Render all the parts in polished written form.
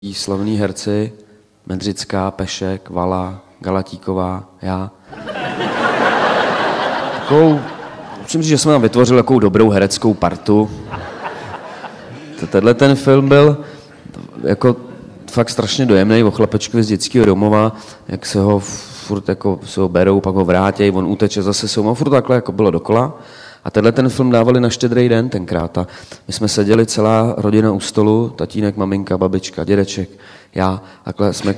Slavní herci, Mendřická, Pešek, Vala, Galatíková, já. Musím říct, že jsme tam vytvořili takovou dobrou hereckou partu. Tenhle ten film byl jako fakt strašně dojemný o chlapečkovi z dětského domova, jak se ho furt jako se ho berou, pak ho vrátějí, on uteče, zase se ho furt takhle jako bylo dokola. A tenhle ten film dávali na Štědrý den tenkrát. A my jsme seděli celá rodina u stolu, tatínek, maminka, babička, dědeček, já, takhle jsme...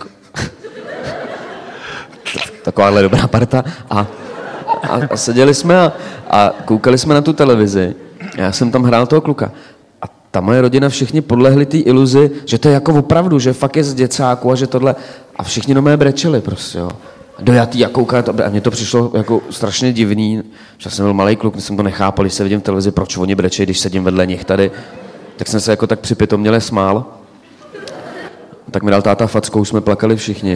Takováhle dobrá parta. A seděli jsme a koukali jsme na tu televizi. Já jsem tam hrál toho kluka. A ta moje rodina všichni podlehli té iluzi, že to je jako opravdu, že fakt je z děcáku a že tohle... A všichni do mé brečeli prostě, jo. Dojatý a koukat. A mně to přišlo jako strašně divný. Že jsem byl malej kluk, jsem to nechápal, když se vidím v televizi, proč oni brečejí, když sedím vedle nich tady. Tak jsem se jako tak připitoměle smál. Tak mi dal táta facku, už jsme plakali všichni.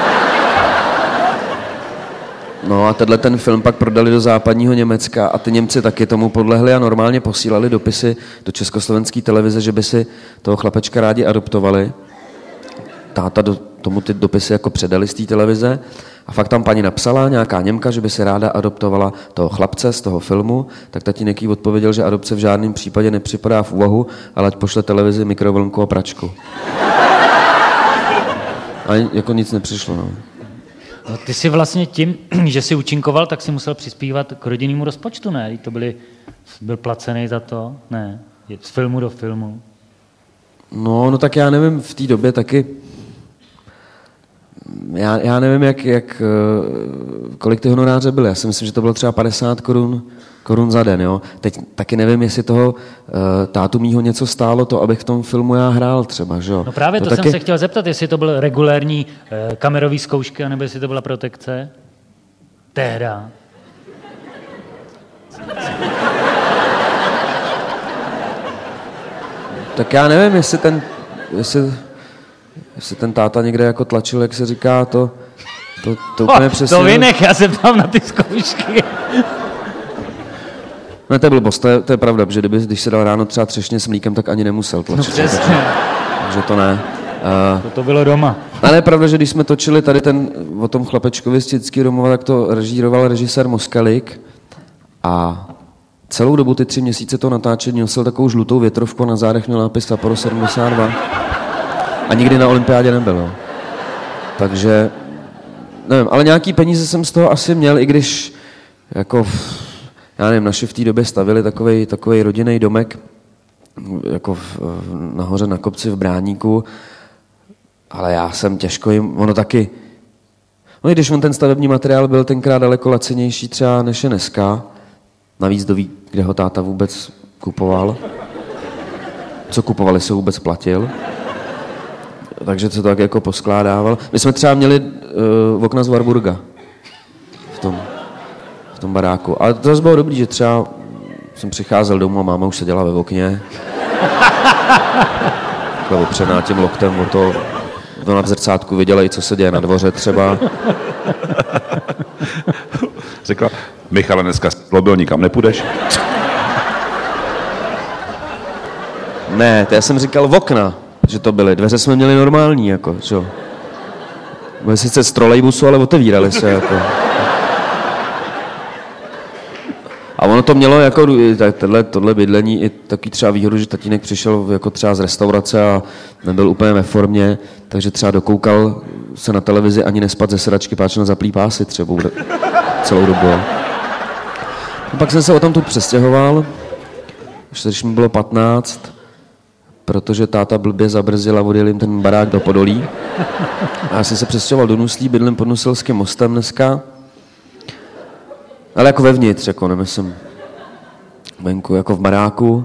No a tenhle ten film pak prodali do západního Německa a ty Němci taky tomu podlehli a normálně posílali dopisy do československé televize, že by si toho chlapečka rádi adoptovali. Táta tomu ty dopisy jako předali z té televize a fakt tam paní napsala, nějaká Němka, že by si ráda adoptovala toho chlapce z toho filmu, tak tatínek jí odpověděl, že adopce v žádném případě nepřipadá v úvahu, ale ať pošle televizi, mikrovlnku a pračku. A jako nic nepřišlo, no. No, ty si vlastně tím, že jsi účinkoval, tak si musel přispívat k rodinnému rozpočtu, ne? Byl placený za to? Ne, z filmu do filmu. No tak já nevím, v té době taky, já nevím, kolik ty honoráře byly. Já si myslím, že to bylo třeba 50 korun za den, jo. Teď taky nevím, jestli toho tátu mýho něco stálo to, abych v tom filmu já hrál třeba, že jo. No právě to taky... jsem se chtěl zeptat, jestli to byl regulérní kamerový zkoušky, anebo jestli to byla protekce. Tehda. Tak já nevím, jestli ten táta někde jako tlačil, jak se říká, to úplně přesně... To vynech, já se ptám na ty zkoušky. No to je blbost, to je pravda, že když se dal ráno třeba třešně s mlíkem, tak ani nemusel tlačit. No přesně. Takže to ne. To bylo doma. Ale je pravda, že když jsme točili tady o tom chlapečkovi z dětského domova, tak to režíroval režisér Moskalik a celou dobu ty 3 měsíce to natáčení nosil takovou žlutou větrovku a na zádech měl nápis Sapporo 72. A nikdy na olympiádě nebyl. No. Takže, nevím, ale nějaký peníze jsem z toho asi měl, i když, jako, já nevím, naši v té době stavili takovej rodinný domek, jako nahoře na kopci v Bráníku, ale já jsem těžko jim, ono taky, no i když on ten stavební materiál byl tenkrát daleko lacinější třeba než je dneska, navíc kdo ví, kde ho táta vůbec kupoval, co kupovali, se vůbec platil. Takže se to tak jako poskládával. My jsme třeba měli okna z Warburga v tom baráku. Ale to zase bylo dobrý, že třeba jsem přicházel domů a máma už seděla ve okně. Takhle opřená tím loktem o to. Ona v zrcátku viděla i, co se děje na dvoře třeba. Řekla, Michale, dneska zlobil, nikam nepůjdeš? Ne, to já jsem říkal v okna, že to byly. Dveře jsme měli normální, jako, čo? Byly sice z trolejbusu, ale otevírali se, jako. A ono to mělo jako tohle bydlení i taky třeba výhodu, že tatínek přišel jako třeba z restaurace a nebyl úplně ve formě, takže třeba dokoukal se na televizi ani nespat ze sedačky, páč na zaplý pásy třeba celou dobu. A pak jsem se o tom tu přestěhoval, když mi bylo 15, protože táta blbě zabrzdil a odjel jim ten barák do Podolí. A já jsem se přestěhoval do Nuslí, bydlím pod Nuselským mostem dneska. Ale jako vevnitř, jako nemyslím venku, jako v baráku.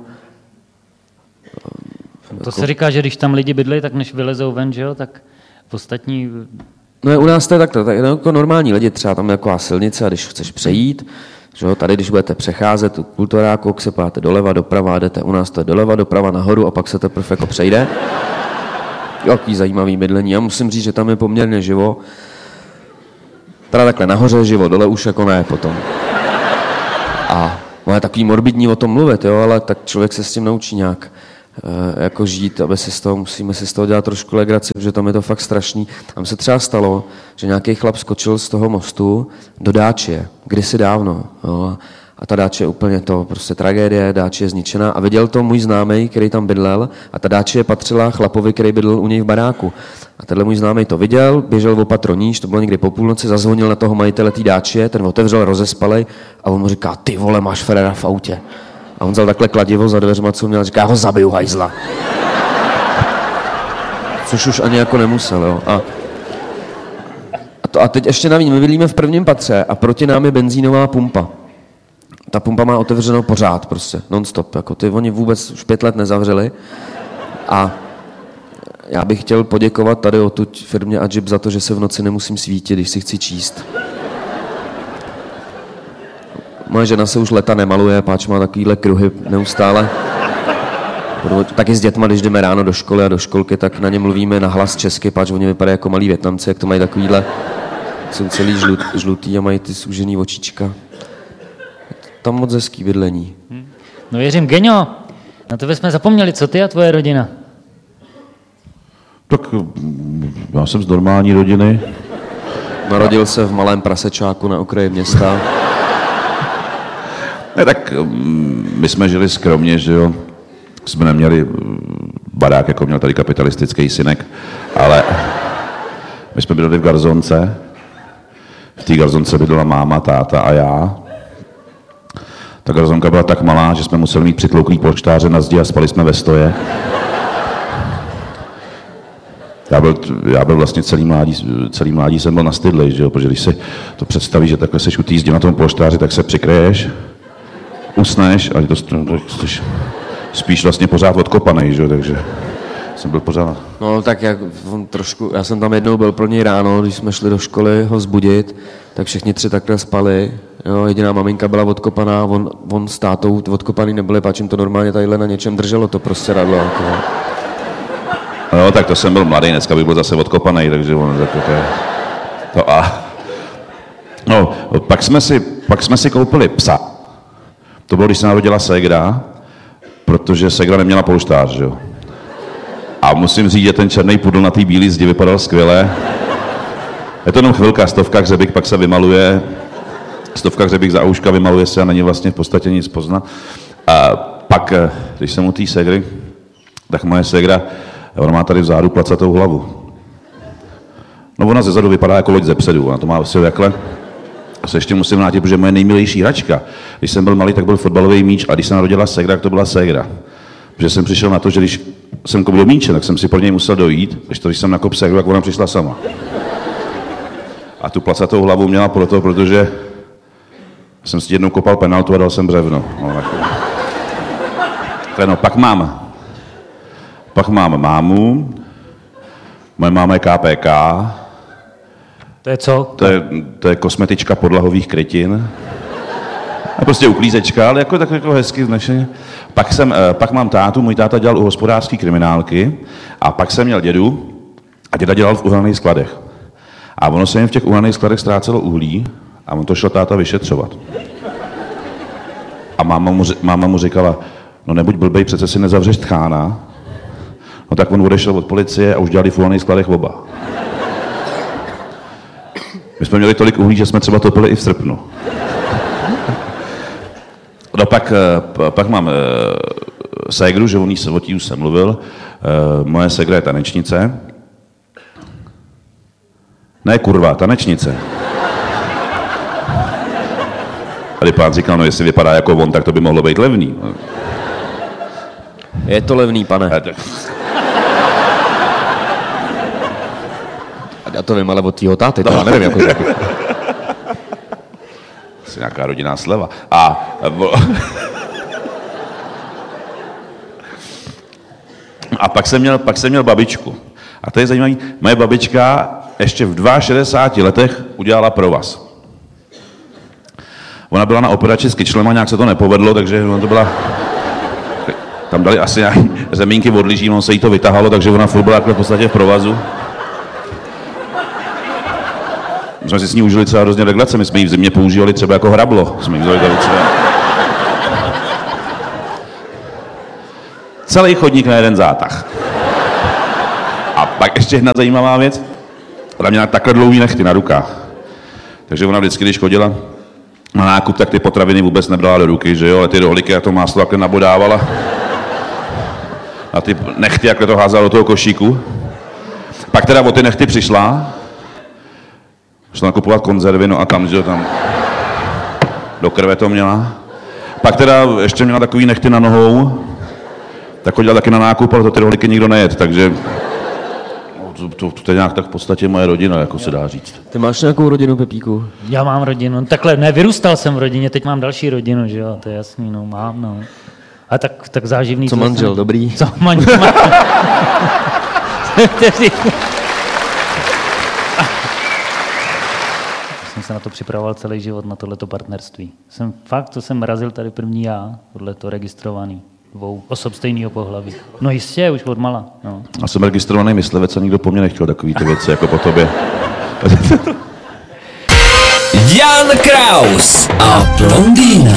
To se říká, že když tam lidi bydlejí, tak než vylezou ven, že jo, tak ostatní... No u nás to je takto, tak jako normální lidi, třeba tam je taková silnice a když chceš přejít, že jo, tady když budete přecházet tu kulturáku, oksepáte doleva, doprava, jdete u nás to je doleva, doprava, nahoru a pak se teprve jako přejde. Jaký zajímavý bydlení, já musím říct, že tam je poměrně živo. Teda takhle nahoře je živo, dole už jako ne potom. A je takový morbidní o tom mluvit, jo, ale tak člověk se s tím naučí nějak. jako žít, musíme si z toho dělat trošku legraci, protože tam je to fakt strašný. Tam se třeba stalo, že nějaký chlap skočil z toho mostu do dáče, kdysi dávno. Jo, a ta dáče je úplně to, prostě tragédie, dáče je zničená. A viděl to můj známej, který tam bydlel, a ta dáče patřila chlapovi, který bydlel u něj v baráku. A tenhle můj známej to viděl, běžel o patro níž, to bylo někdy po půlnoci, zazvonil na toho majitele té dáče, ten otevřel, rozespalej a on mu říká, ty vole, máš Ferrera v autě. A on vzal takhle kladivo za dveřma, co měl, a říká, ho zabiju, hajzla. Což už ani jako nemusel, jo. A teď ještě navíc, my bydlíme v prvním patře a proti nám je benzínová pumpa. Ta pumpa má otevřeno pořád prostě, non-stop, jako ty oni vůbec už 5 let nezavřeli. A já bych chtěl poděkovat tady odtud firmě Adžib za to, že se v noci nemusím svítit, když si chci číst. Moje žena se už leta nemaluje, páč má takovýhle kruhy neustále. Taky s dětma, když jdeme ráno do školy a do školky, tak na ně mluvíme nahlas česky, páč oni vypadají jako malí Vietnamci, jak to mají takovýhle, jsou celý žlutý a mají ty zúžený očička. Tam moc hezký bydlení. No věřím, Geňo, na tebe jsme zapomněli, co ty a tvoje rodina? Tak já jsem z normální rodiny. Narodil se v malém prasečáku na okraji města. Ne, tak my jsme žili skromně, že jo. Jsme neměli barák, jako měl tady kapitalistický synek, ale my jsme bydleli v garzonce. V té garzonce bydlela máma, táta a já. Ta garzonka byla tak malá, že jsme museli mít přitlouklý polštáře na zdi a spali jsme ve stoje. Já byl vlastně celý mládí jsem byl nastydlej, že jo, protože když si to představíš, že takhle seš u té zdi na tom polštáři, tak se přikryješ, usneš a to spíš vlastně pořád odkopanej, že jo, takže jsem byl pořád. No tak já jsem tam jednou byl pro něj ráno, když jsme šli do školy ho vzbudit, tak všichni 3 takhle spali. Jo, jediná maminka byla odkopaná, on s tátou odkopaný nebyli, páč jim to normálně tadyhle na něčem drželo, to prostě radlo. Jako. No tak to jsem byl mladý, dneska bych byl zase odkopaný, takže on to a... No, pak jsme si koupili psa. To bylo, když se narodila ségra, protože ségra neměla polštář, že jo. A musím říct, že ten černý pudl na té bílé zdi vypadal skvěle. Je to jenom chvilka, 100 hřebík, pak se vymaluje. 100 hřebík za ouška, vymaluje se a není vlastně v podstatě nic poznat. A pak, když jsem u té ségry, tak moje ségra, ona má tady vzadu placatou hlavu. No ona zezadu vypadá jako loď zepředu, ona to má vlastně takhle. A se ještě musím vrátit, protože moje nejmilejší hračka, když jsem byl malý, tak byl fotbalový míč a když se narodila ségra, tak to byla ségra. Protože jsem přišel na to, že když jsem kopl do míče, tak jsem si pro něj musel dojít, když jsem nakop ségru, tak ona přišla sama. A tu placatou hlavu měla proto, protože jsem si jednou kopal penaltu a dal jsem břevno. No, pak mám mámu, moje máma je KPK. To je co? To je kosmetička podlahových krytin. A prostě uklízečka, ale tak jako hezky značeně. Pak mám tátu, můj táta dělal u hospodářské kriminálky a pak jsem měl dědu a děda dělal v uhelných skladech. A ono se jim v těch uhelných skladech ztrácelo uhlí a on to šel táta vyšetřovat. A máma mu říkala, no nebuď blbej, přece si nezavřeš tchána. No tak on odešel od policie a už dělali v uhelných skladech oba. My jsme měli tolik uhlí, že jsme třeba topili i v srpnu. No pak mám ségru, že o tí už jsem mluvil. Moje ségra je tanečnice. Ne kurva, tanečnice. Tady pán říkal, no jestli vypadá jako on, tak to by mohlo být levný. Je to levný, pane. Já to vím, ale od týho táty, to já nevím, jako... Asi nějaká rodinná sleva. A pak jsem měl babičku. A to je zajímavé, moje babička ještě v 62 letech udělala provaz. Ona byla na operaci s kyčlem, nějak se to nepovedlo, takže ona to byla... Tam dali asi nějaké zemínky od lyží, on se jí to vytahalo, takže ona furt byla v podstatě v provazu. My jsme si s ní užili třeba hrozně legrace, my jsme ji v zimě používali třeba jako hrablo. Celý chodník na jeden zátah. A pak ještě jedna zajímavá věc. Ona měla takhle dlouhý nechty na rukách. Takže ona vždycky, když chodila na nákup, tak ty potraviny vůbec nebrala do ruky, že jo, ale ty rohlíky a to máslo takhle nabodávala. A ty nechty, jak to házala do toho košíku. Pak teda o ty nechty přišla, šla nakupovat konzervy, no a tam, že jo, tam do krve to měla. Pak teda ještě měla takový nechty na nohou, tak chodila taky na nákup, ale to ty rohlíky nikdo nejet, takže to je nějak tak v podstatě moje rodina, jako se dá říct. Ty máš nějakou rodinu, Pepíku? Já mám rodinu. Takhle, ne, vyrůstal jsem v rodině, teď mám další rodinu, že jo, to je jasný, no, mám, no. A tak záživný... Co manžel, dobrý? Co manžel? Jsem se na to připravoval celý život, na tohleto partnerství. To jsem razil tady první já, tohleto registrovaný. 2 osob stejného pohlaví. No jistě, už od mala. No. Já jsem registrovaný myslivec a nikdo po mně nechtěl takový ty věci jako po tobě. Jan Kraus a blondýna.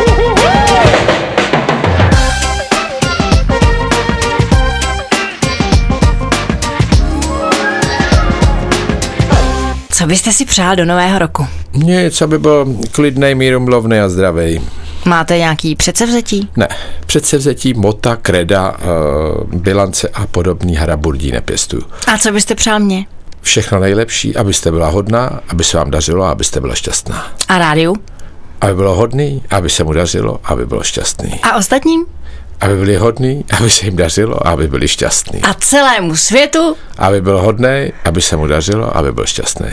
Co byste si přál do nového roku? Nic, aby byl klidnej, mírumilovný a zdravý. Máte nějaký předsevzetí? Ne, předsevzetí, mota, kreda, bilance a podobný haraburdí nepěstuju. A co byste přál mě? Všechno nejlepší, abyste byla hodná, aby se vám dařilo a abyste byla šťastná. A rádiu? Aby bylo hodný, aby se mu dařilo, aby bylo šťastný. A ostatním? Aby byli hodný, aby se jim dařilo, aby byli šťastný. A celému světu? Aby byl hodný, aby se mu dařilo, aby byl šťastný.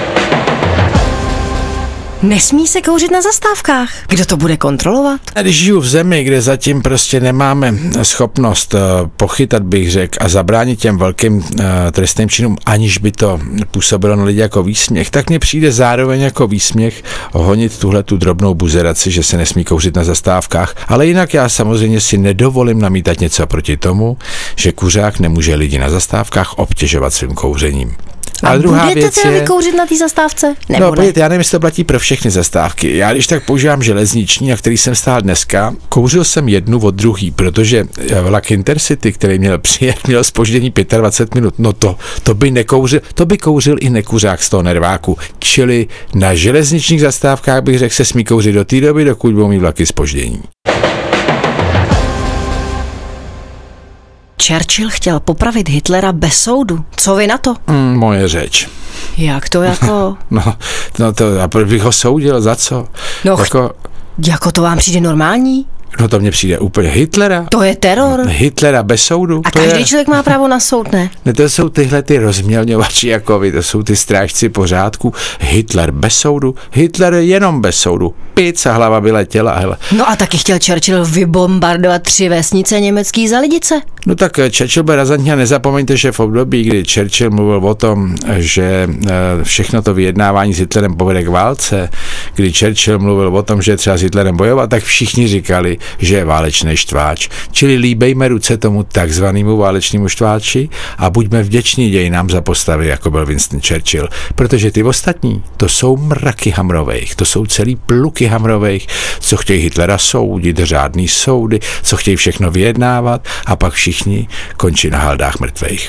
Nesmí se kouřit na zastávkách. Kdo to bude kontrolovat? Když žiju v zemi, kde zatím prostě nemáme schopnost pochytat, bych řekl, a zabránit těm velkým trestným činům, aniž by to působilo na lidi jako výsměch, tak mně přijde zároveň jako výsměch honit tuhletu drobnou buzeraci, že se nesmí kouřit na zastávkách, ale jinak já samozřejmě si nedovolím namítat něco proti tomu, že kuřák nemůže lidi na zastávkách obtěžovat svým kouřením. A druhá budete věc teda je... vykouřit na té zastávce? Nebo No, ne? pojďte, já nevím, jestli to platí pro všechny zastávky. Já když tak používám železniční, na který jsem stál dneska, kouřil jsem jednu od druhý, protože vlak Intercity, který měl přijet, měl zpoždění 25 minut. No to by nekouřil, to by kouřil i nekuřák z toho nerváku. Čili na železničních zastávkách bych řekl, se smí kouřit do té doby, dokud budou mít vlaky zpoždění. Churchill chtěl popravit Hitlera bez soudu. Co vy na to? Moje řeč. Jak to jako? No to, a proč bych ho soudil, za co? No, jako to vám přijde normální? No to mně přijde úplně Hitlera. To je teror. Hitlera bez soudu. A každý člověk má právo na soud, ne? Ne, to jsou tyhle ty rozmělňovači jako vy, to jsou ty strážci pořádku. Hitler bez soudu, Hitler jenom bez soudu. Pic a hlava by letěla, hele. No a taky chtěl Churchill vybombardovat 3 vesnice německý za Lidice. No tak Churchill byl razantně a nezapomeňte, že v období, kdy Churchill mluvil o tom, že všechno to vyjednávání s Hitlerem povede k válce, kdy Churchill mluvil o tom, že je třeba s Hitlerem bojovat, tak všichni říkali, že je válečný štváč. Čili líbejme ruce tomu takzvanému válečnému štváči a buďme vděční dějinám za postavy, jako byl Winston Churchill, protože ty ostatní, to jsou mraky Hamrovejch, to jsou celý pluky Hamrovejch, co chtějí Hitlera soudit, řádný soudy, co chtějí všechno vyjednávat a pak všichni končí na haldách mrtvejch.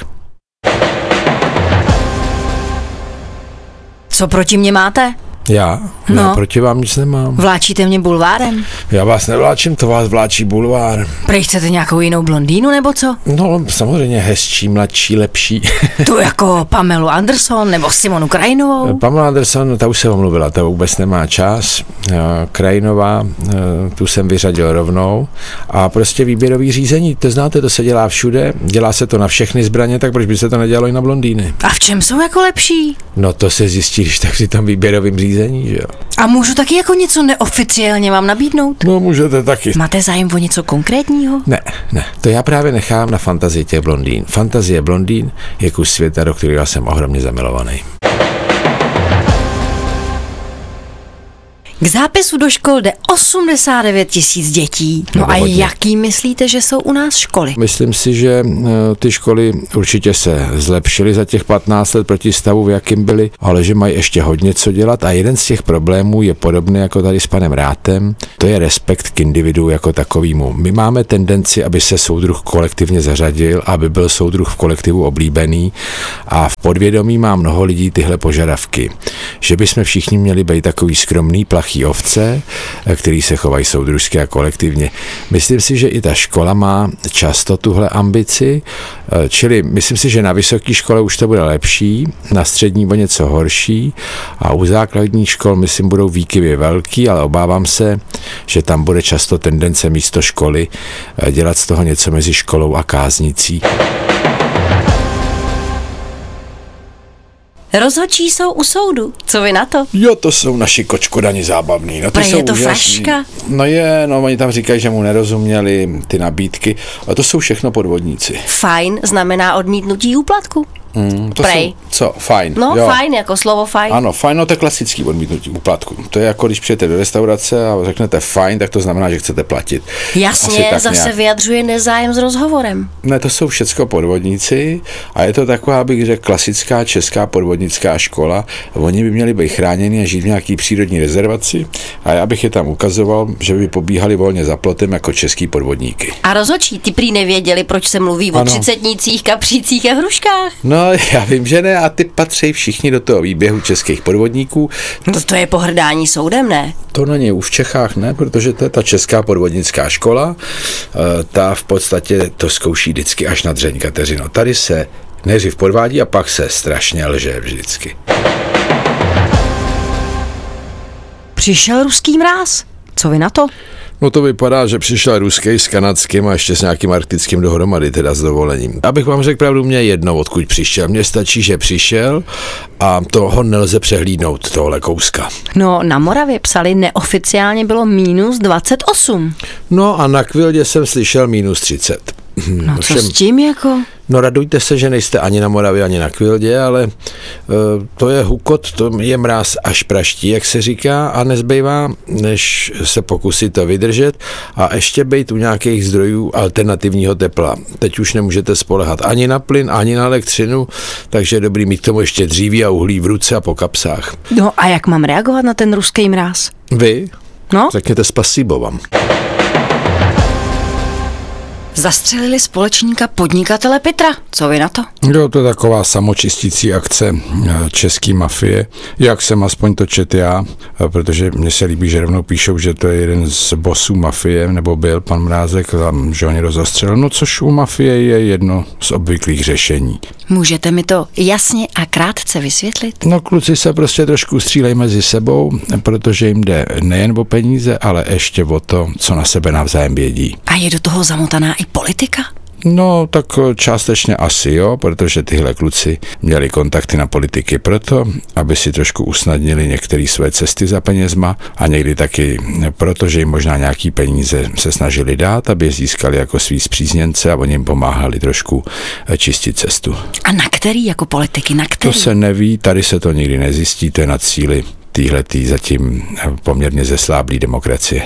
Co proti mě máte? Já proti vám nic nemám. Vláčíte mě bulvárem? Já vás nevláčím, to vás vláčí bulvár. Prej chcete nějakou jinou blondýnu, nebo co? No, samozřejmě hezčí, mladší, lepší. Tu jako Pamelu Anderson nebo Simonu Krajinovou? Pamela Anderson, ta už se omluvila, ta vůbec nemá čas. Krajinová, tu jsem vyřadil rovnou. A prostě výběrový řízení, to znáte, to se dělá všude, dělá se to na všechny zbraně, tak proč by se to nedělalo i na blondýny? A v čem jsou jako lepší? No to se zjistí, když tak při tom výběrovým řízení, že jo. A můžu taky jako něco neoficiálně vám nabídnout? No můžete taky. Máte zájem o něco konkrétního? Ne, to já právě nechám na fantazii těch blondýn. Fantazie blondýn je kus světa, do kterého jsem ohromně zamilovaný. K zápisu do škol jde 89 000 dětí. No a jaký myslíte, že jsou u nás školy? Myslím si, že ty školy určitě se zlepšily za těch 15 let proti stavu, v jakým byly, ale že mají ještě hodně co dělat a jeden z těch problémů je podobný jako tady s panem Rátem, to je respekt k individu jako takovému. My máme tendenci, aby se soudruh kolektivně zařadil, aby byl soudruh v kolektivu oblíbený a v podvědomí má mnoho lidí tyhle požadavky, že bychom všichni měli být takový skromný, plachý ovce, který se chovají soudružsky a kolektivně. Myslím si, že i ta škola má často tuhle ambici, čili myslím si, že na vysoké škole už to bude lepší, na střední o něco horší a u základních škol, myslím, budou výkyvy velký, ale obávám se, že tam bude často tendence místo školy dělat z toho něco mezi školou a káznicí. Rozhodčí jsou u soudu. Co vy na to? Jo, to jsou naši kočkodani zábavný. No, je to fraška? No oni tam říkají, že mu nerozuměli ty nabídky, ale to jsou všechno podvodníci. Fajn znamená odmítnutí úplatku. Fajn. No, jo. Fajn, jako slovo fajn. Ano, fajn, no to je klasický odmítnutí úplatku. To je jako když přijete do restaurace a řeknete fajn, tak to znamená, že chcete platit. Jasně, zase nějak vyjadřuje nezájem s rozhovorem. Ne, to jsou všecko podvodníci a je to taková, bych řekl, klasická česká podvodnická škola. Oni by měli být chráněni a žít v nějaký přírodní rezervaci a já bych je tam ukazoval, že by pobíhali volně za plotem jako český podvodníky. A rozhodčí, ty prý nevěděli, proč se mluví o třicetnících, kapřících a hruškách. No, já vím, že ne, a ty patří všichni do toho výběhu českých podvodníků. No to je pohrdání soudem, ne? To na ně už v Čechách ne, protože to je ta česká podvodnická škola, ta v podstatě to zkouší vždycky až na dřeň, Kateřino. Tady se nejdřív podvádí a pak se strašně lže vždycky. Přišel ruský mráz. Co vy na to? No to vypadá, že přišel ruský s kanadským a ještě s nějakým arktickým dohromady, teda s dovolením. Abych vám řekl pravdu, mě jedno, odkud přišel. Mně stačí, že přišel a toho nelze přehlídnout, tohle kouska. No na Moravě psali, neoficiálně bylo -28. No a na Kvildě jsem slyšel -30. No co s tím jako? No radujte se, že nejste ani na Moravě, ani na Kvildě, ale to je hukot, to je mráz až praští, jak se říká, a nezbývá, než se pokusit to vydržet a ještě být u nějakých zdrojů alternativního tepla. Teď už nemůžete spolehat ani na plyn, ani na elektřinu, takže je dobrý mít k tomu ještě dříví a uhlí v ruce a po kapsách. No a jak mám reagovat na ten ruský mráz? Vy? No? Řekněte spasibo vám. Zastřelili společníka podnikatele Petra. Co vy na to? Jo, to je taková samočistící akce český mafie. Jak jsem aspoň to čet já, protože mně se líbí, že rovnou píšou, že to je jeden z bossů mafie, nebo byl pan Mrázek, že oni rozostřelil. No což u mafie je jedno z obvyklých řešení. Můžete mi to jasně a krátce vysvětlit? No kluci se prostě trošku střílejí mezi sebou, protože jim jde nejen o peníze, ale ještě o to, co na sebe navzájem vědí. A je do toho zamotaná i politika? No, tak částečně asi jo, protože tyhle kluci měli kontakty na politiky proto, aby si trošku usnadnili některé své cesty za penězma a někdy taky proto, že jim možná nějaký peníze se snažili dát, aby je získali jako svý spřízněnce a oni jim pomáhali trošku čistit cestu. A na který jako politiky, na který? To se neví, tady se to nikdy nezjistí, to je na cíli téhletý zatím poměrně zesláblý demokracie.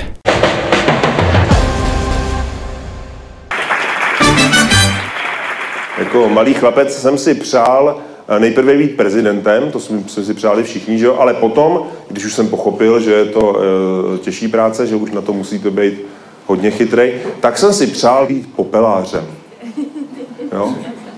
Jako malý chlapec jsem si přál nejprve být prezidentem, to jsme si přáli všichni, že jo? Ale potom, když už jsem pochopil, že je to těžší práce, že už na to musíte být hodně chytrej, tak jsem si přál být popelářem. Jo?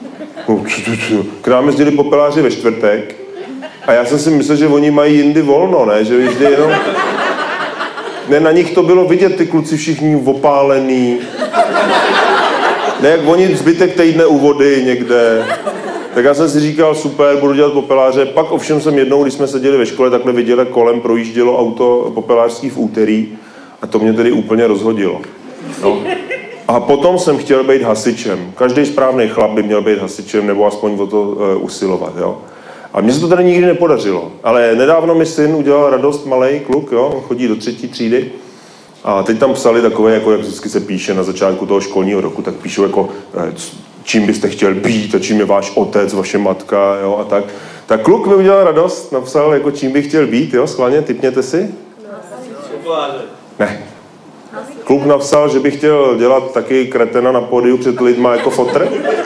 K nám jezdili popeláři ve čtvrtek a já jsem si myslel, že oni mají jindy volno, ne? Že jezdí jenom... Ne, na nich to bylo vidět, ty kluci všichni opálený. Ne, jak oni zbytek týdne u vody někde. Tak já jsem si říkal, super, budu dělat popeláře. Pak ovšem jsem jednou, když jsme seděli ve škole, takhle viděl, jak kolem projíždělo auto popelářský v úterý a to mě tedy úplně rozhodilo. No. A potom jsem chtěl být hasičem. Každý správný chlap by měl být hasičem nebo aspoň o to usilovat, jo. A mně se to tady nikdy nepodařilo. Ale nedávno mi syn udělal radost, malej kluk, jo, on chodí do 3. třídy. A teď tam psali takové, jako jak vždycky se píše na začátku toho školního roku, tak píšou jako, čím byste chtěl být a čím je váš otec, vaše matka, jo, a tak. Tak kluk mi udělal radost, napsal, jako čím bych chtěl být, jo, schválně, tipněte si. Ne. Kluk napsal, že by chtěl dělat taky kretena na pódiu před lidma jako fotr.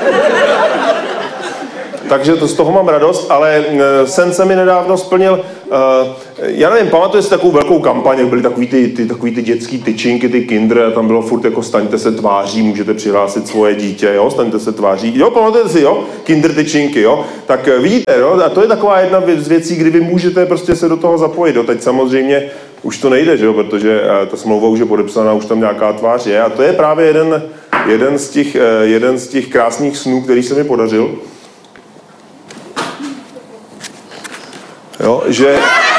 Takže to z toho mám radost, ale sen se mi nedávno splnil, já nevím, pamatuju si takovou velkou kampaň, jak byly takový ty dětský tyčinky, ty kinder, a tam bylo furt jako staňte se tváří, můžete přihlásit svoje dítě, jo, staňte se tváří, jo, pamatujete si, jo, kinder tyčinky, jo, tak vidíte, jo, a to je taková jedna z věcí, kdy vy můžete prostě se do toho zapojit, jo, teď samozřejmě už to nejde, že jo, protože ta smlouva už je podepsaná, už tam nějaká tvář je, a to je právě jeden z těch krásných snů, který se mi podařil. Jo, že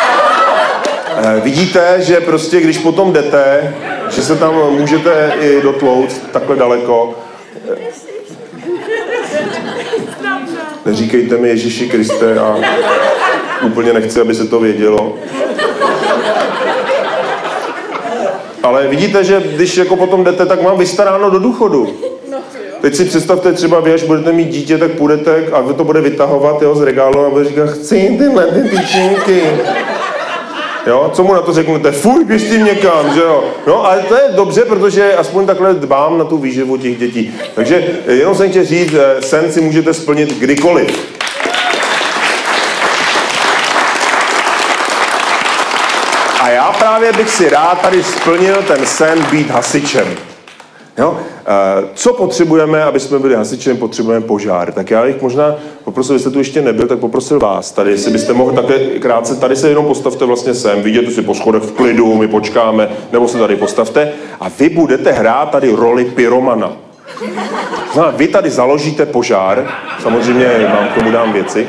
vidíte, že prostě když potom jdete, že se tam můžete i dotlouct takhle daleko. Neříkejte mi Ježíši Kriste a úplně nechci, aby se to vědělo. Ale vidíte, že když jako potom jdete, tak mám vystaráno do důchodu. Teď si představte třeba vy, až budete mít dítě, tak půjdete a vy to bude vytahovat, jo, z regálu a bude říkat, chci tyhle ty tyčinky. Jo, co mu na to řeknete? Fuj, běž tím někam, že jo. No, ale to je dobře, protože aspoň takhle dbám na tu výživu těch dětí. Takže jenom jsem chtěl říct, sen si můžete splnit kdykoliv. A já právě bych si rád tady splnil ten sen být hasičem. Jo? Co potřebujeme, aby jsme byli hasičem? Potřebujeme požár. Tak já bych možná poprosil, jestli tu ještě nebyl, tak poprosil vás tady, jestli byste mohli takhle krátce, tady se jenom postavte vlastně sem, vidět si po schodech v klidu, my počkáme, nebo se tady postavte a vy budete hrát tady roli pyromana. No, vy tady založíte požár, samozřejmě vám k tomu dám věci.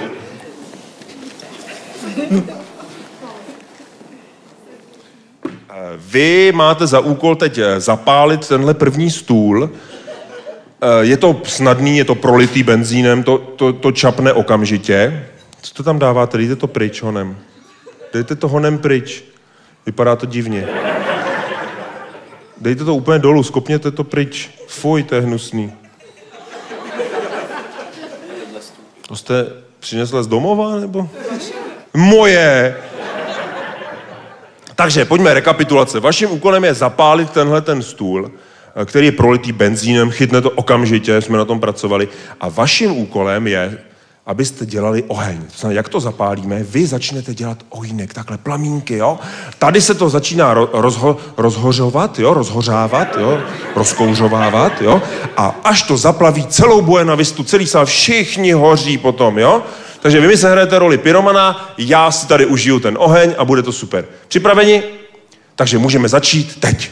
Vy máte za úkol teď zapálit tenhle první stůl. Je to snadný, je to prolitý benzínem, to čapne okamžitě. Co to tam dáváte? Dejte to pryč honem. Dejte to honem pryč. Vypadá to divně. Dejte to úplně dolů, skopněte to pryč. Fuj, to je hnusný. To jste přinesla z domova, nebo? Moje! Takže pojďme, rekapitulace. Vaším úkolem je zapálit tenhle ten stůl, který je prolitý benzínem, chytne to okamžitě, jsme na tom pracovali. A vaším úkolem je, abyste dělali oheň. To znamená, jak to zapálíme, vy začnete dělat ohýnek, takhle plamínky, jo. Tady se to začíná rozhořovat, jo, rozhořávat, jo, rozkouřovávat, jo. A až to zaplaví celou Buena Vistu, celý sál, všichni hoří potom, jo. Takže vy mi se hrajete roli pyromana, já si tady užiju ten oheň a bude to super. Připraveni? Takže můžeme začít teď.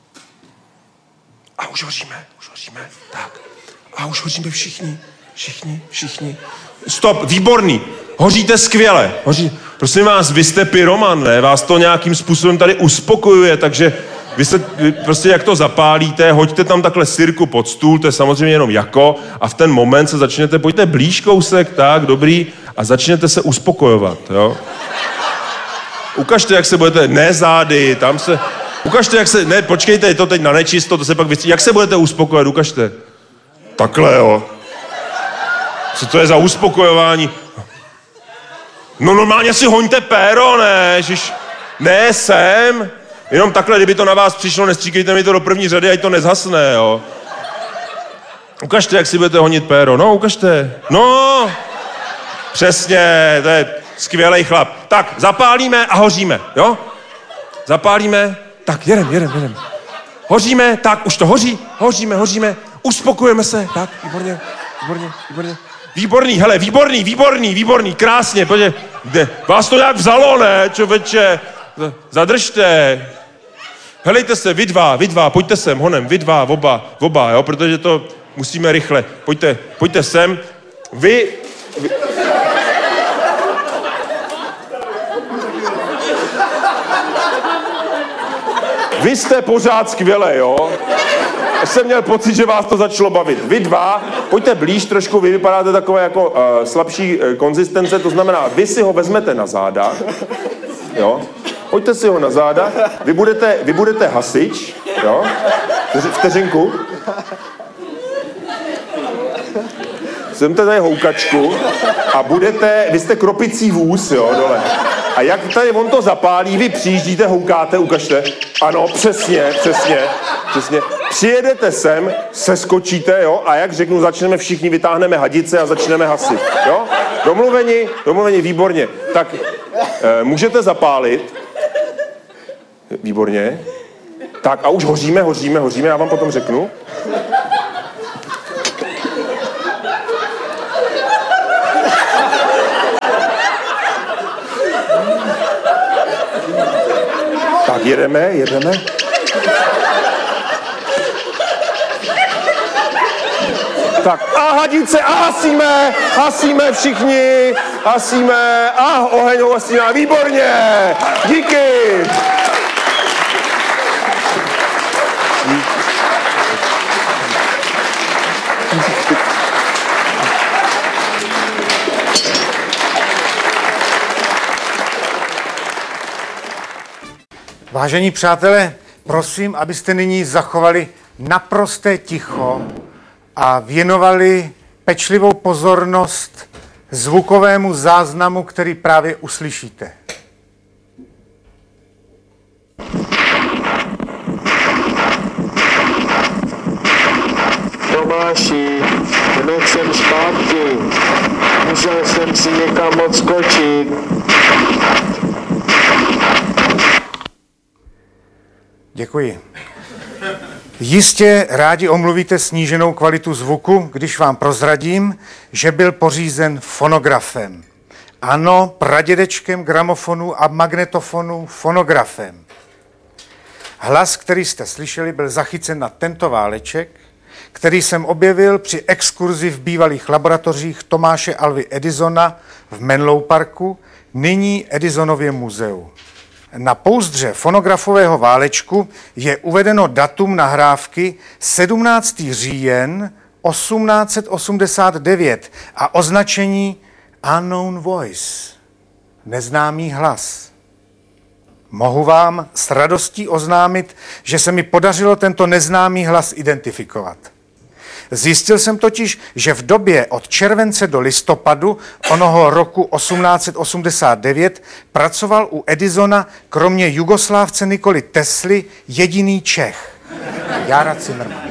A už hoříme, tak. A už hoříme všichni. Stop, výborný. Hoříte skvěle. Prosím vás, vy jste pyroman, ne? Vás to nějakým způsobem tady uspokojuje, takže vy prostě jak to zapálíte, hoďte tam takhle sirku pod stůl, to je samozřejmě jenom jako, a v ten moment se začnete, pojďte blíž kousek, tak, dobrý, a začnete se uspokojovat, jo. Ukažte, jak se budete, ne zády, tam se, ukažte, jak se, ne, počkejte, je to teď na nečisto, to se pak vystřílí, jak se budete uspokojovat, ukažte. Takhle, jo. Co to je za uspokojování? No normálně si hoňte péro, ne, ježiš, ne, sem. Jenom takhle, kdyby to na vás přišlo, nestříkejte mi to do první řady, ať to nezhasne, jo. Ukažte, jak si budete honit péro. No, ukažte. No, přesně, to je skvělej chlap. Tak, zapálíme a hoříme, jo? Zapálíme, tak, jedem. Hoříme, tak, už to hoří, hoříme, uspokojujeme se, tak, výborně. Výborný, hele, výborný, krásně, pojďte. Vás to nějak vzalo, ne, čověče? Zadržte. Helejte se, vy dva, pojďte sem, honem, vy dva, oba, jo, protože to musíme rychle. Pojďte sem. Vy... Vy jste pořád skvěle, jo? Já jsem měl pocit, že vás to začalo bavit. Vy dva, pojďte blíž trošku, vy vypadáte takové jako slabší konzistence, to znamená, vy si ho vezmete na záda, jo? Pojďte si ho na záda, vy budete hasič, jo? Vteřinku. Semte tady houkačku a vy jste kropicí vůz, jo, dole. A jak tady on to zapálí, vy přijíždíte, houkáte, ukažte. Ano, přesně. Přijedete sem, seskočíte, jo, a jak řeknu, začneme všichni, vytáhneme hadice a začneme hasit, jo? Domluveni, výborně. Tak můžete zapálit. Výborně. Tak a už hoříme, já vám potom řeknu. Tak jedeme. Tak a hadice a hasíme všichni, a oheň ohlasíme, výborně, díky. Vážení přátelé, prosím, abyste nyní zachovali naprosté ticho a věnovali pečlivou pozornost zvukovému záznamu, který právě uslyšíte. Tomáši, hned jsem zpátky. Musel jsem si někam odskočit. Děkuji. Jistě rádi omluvíte sníženou kvalitu zvuku, když vám prozradím, že byl pořízen fonografem. Ano, pradědečkem gramofonu a magnetofonu fonografem. Hlas, který jste slyšeli, byl zachycen na tento váleček, který jsem objevil při exkurzi v bývalých laboratořích Tomáše Alvy Edisona v Menlo Parku, nyní Edisonově muzeu. Na pouzdře fonografového válečku je uvedeno datum nahrávky 17. říjen 1889 a označení Unknown Voice, neznámý hlas. Mohu vám s radostí oznámit, že se mi podařilo tento neznámý hlas identifikovat. Zjistil jsem totiž, že v době od července do listopadu onoho roku 1889 pracoval u Edisona kromě Jugoslávce Nikoli Tesly jediný Čech, Jára Cimrman.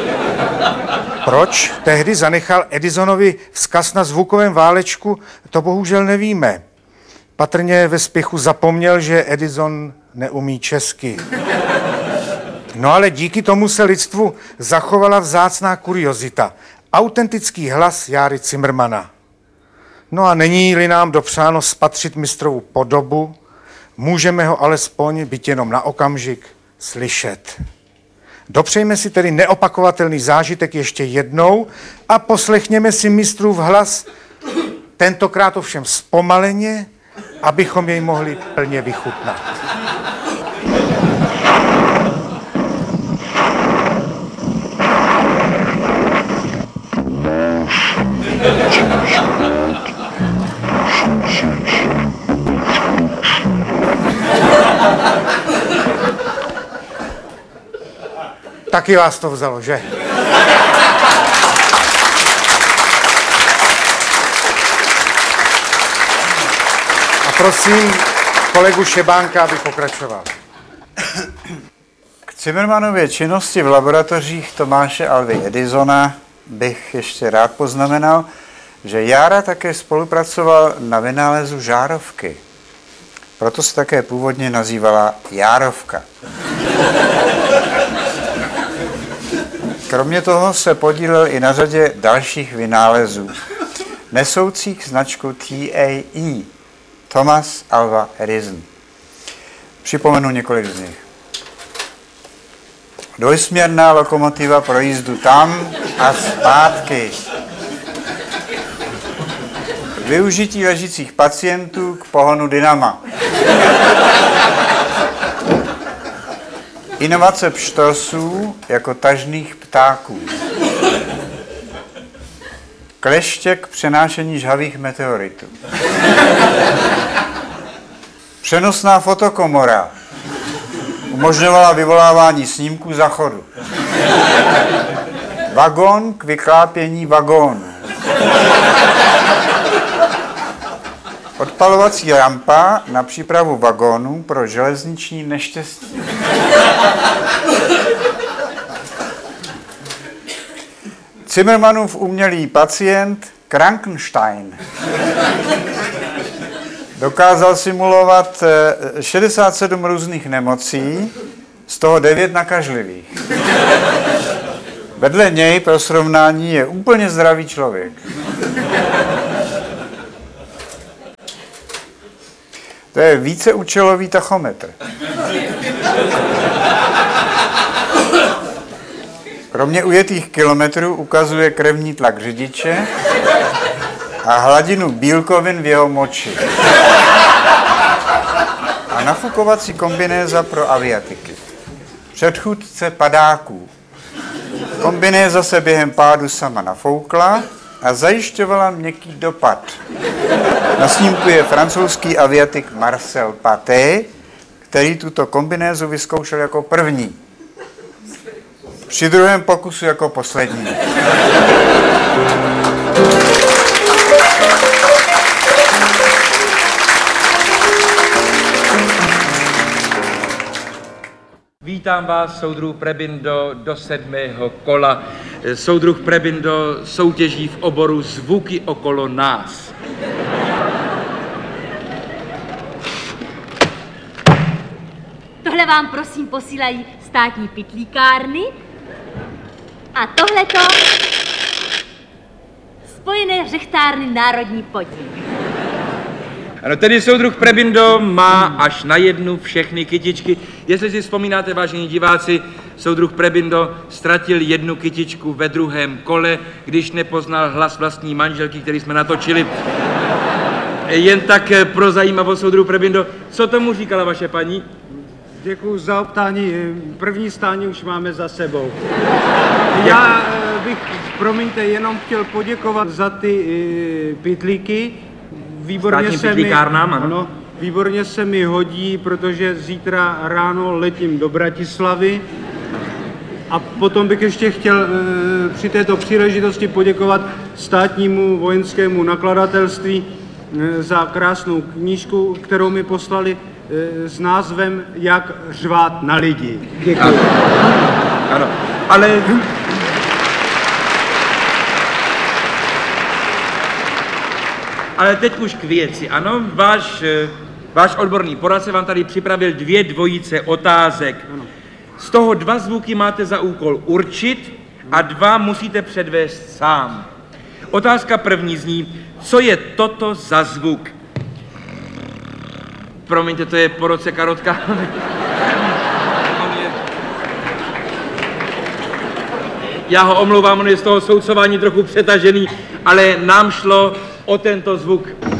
Proč tehdy zanechal Edisonovi vzkaz na zvukovém válečku, to bohužel nevíme. Patrně ve spěchu zapomněl, že Edison neumí česky. No ale díky tomu se lidstvu zachovala vzácná kuriozita. Autentický hlas Járy Cimrmana. No a není-li nám dopřáno spatřit mistrovu podobu, můžeme ho alespoň, byť jenom na okamžik, slyšet. Dopřejme si tedy neopakovatelný zážitek ještě jednou a poslechněme si mistrův hlas, tentokrát ovšem zpomaleně, abychom jej mohli plně vychutnat. Taky vás to vzalo, že? A prosím kolegu Šebánka, aby pokračoval. K Cimrmanově činnosti v laboratořích Tomáše Alvy Edisona bych ještě rád poznamenal, že Jára také spolupracoval na vynálezu žárovky. Proto se také původně nazývala Járovka. Kromě toho se podílel i na řadě dalších vynálezů, nesoucích značku TAE, Thomas Alva Edison. Připomenu několik z nich. Dvojsměrná lokomotiva pro jízdu tam a zpátky. Využití ležících pacientů k pohonu dynama. Inovace pštrosů jako tažných ptáků. Kleště k přenášení žhavých meteoritů. Přenosná fotokomora umožňovala vyvolávání snímků zachodu. Vagón k vyklápění vagónu. Odpalovací rampa na přípravu vagónů pro železniční neštěstí. Zimmermannův umělý pacient Krankenstein dokázal simulovat 67 různých nemocí, z toho 9 nakažlivých. Vedle něj pro srovnání je úplně zdravý člověk. To je víceúčelový tachometr. Kromě ujetých kilometrů ukazuje krevní tlak řidiče a hladinu bílkovin v jeho moči. A nafukovací kombinéza pro aviatiky. Předchůdce padáků. Kombinéza se během pádu sama nafoukla a zajišťovala měkký dopad. Na snímku je francouzský aviatik Marcel Paté, který tuto kombinézu vyzkoušel jako první. Při druhém pokusu jako poslední. Vítám vás, soudruh Prebindo, do 7. kola. Soudruh Prebindo soutěží v oboru Zvuky okolo nás. Tohle vám prosím posílají státní pytlíkárny a tohleto Spojené řechtárny Národní podnik. Ano, tedy soudruh Prebindo má až na jednu všechny kytičky. Jestli si vzpomínáte, vážení diváci, soudruh Prebindo ztratil jednu kytičku ve druhém kole, když nepoznal hlas vlastní manželky, který jsme natočili. Jen tak pro zajímavost, soudruh Prebindo, co tomu říkala vaše paní? Děkuji za optání. První stání už máme za sebou. Já bych, promiňte, jenom chtěl poděkovat za ty pytlíky. Státním pytlíkárnám, ano, výborně se mi hodí, protože zítra ráno letím do Bratislavy. A potom bych ještě chtěl při této příležitosti poděkovat státnímu vojenskému nakladatelství za krásnou knížku, kterou mi poslali s názvem Jak řvát na lidi. Děkuji. Ano, ale... Ale teď už k věci, ano, váš odborný poradce vám tady připravil 2 dvojice otázek. Z toho 2 zvuky máte za úkol určit a 2 musíte předvést sám. Otázka první zní, co je toto za zvuk? Promiňte, to je po roce karotka. Já ho omlouvám, on je z toho soudcování trochu přetažený, ale nám šlo o tento zvuk.